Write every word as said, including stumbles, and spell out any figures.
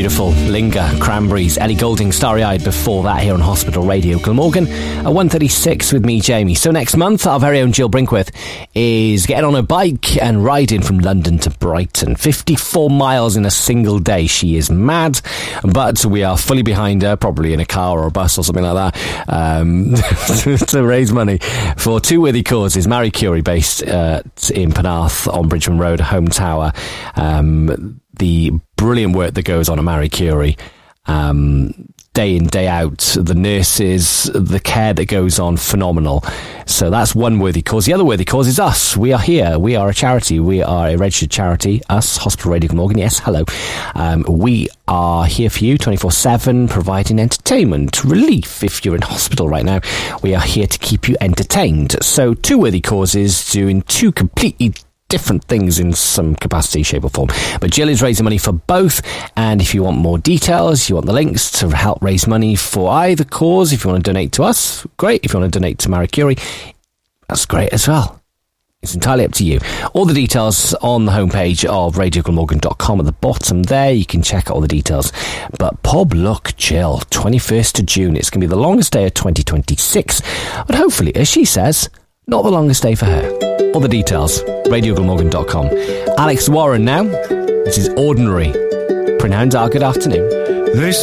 beautiful. Linger, Cranberries, Ellie Goulding, Starry Eyed before that here on Hospital Radio. Glamorgan at one thirty-six with me, Jamie. So next month, our very own Jill Brinkworth is getting on a bike and riding from London to Brighton. fifty-four miles in a single day. She is mad, but we are fully behind her, probably in a car or a bus or something like that, um, to raise money for two worthy causes. Marie Curie, based uh, in Penarth on Bridgeman Road, Home Tower. Um, the brilliant work that goes on at Marie Curie, um, day in, day out, the nurses, the care that goes on, phenomenal. So that's one worthy cause. The other worthy cause is us. We are here. We are a charity. We are a registered charity. Us, Hospital Radio Glamorgan. Yes, hello. Um, we are here for you twenty-four seven, providing entertainment, relief if you're in hospital right now. We are here to keep you entertained. So two worthy causes doing two completely different things in some capacity, shape or form. But Jill is raising money for both, and if you want more details, you want the links to help raise money for either cause, if you want to donate to us, great. If you want to donate to Marie Curie, that's great as well. It's entirely up to you. All the details on the homepage of radio glamorgan dot com at the bottom there. You can check out all the details. But Pob Look Jill, twenty-first of June. It's going to be the longest day of twenty twenty-six. But hopefully, as she says, not the longest day for her. All the details, radio glamorgan dot com. Alex Warren now. This is Ordinary. Pronounce our good afternoon. This